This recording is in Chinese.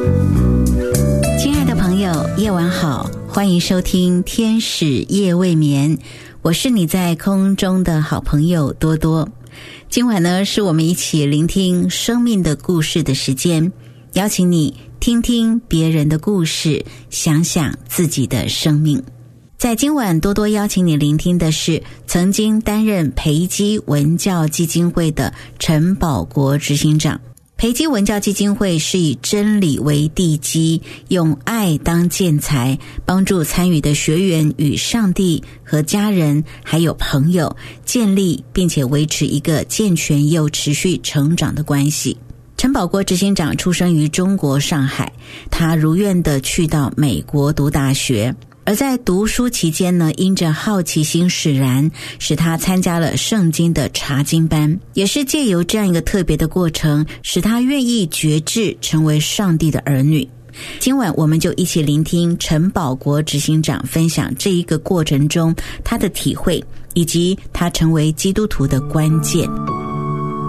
亲爱的朋友，夜晚好，欢迎收听天使夜未眠，我是你在空中的好朋友多多。今晚呢，是我们一起聆听生命的故事的时间，邀请你听听别人的故事，想想自己的生命。在今晚多多邀请你聆听的是曾经担任培基文教基金会的陈保国执行长。培基文教基金会是以真理为地基，用爱当建材，帮助参与的学员与上帝和家人还有朋友建立并且维持一个健全又持续成长的关系。陈保国执行长出生于中国上海，他如愿地去到美国读大学。而在读书期间呢，因着好奇心使然，使他参加了圣经的查经班，也是借由这样一个特别的过程，使他愿意决志成为上帝的儿女。今晚我们就一起聆听陈保国执行长分享这一个过程中他的体会，以及他成为基督徒的关键。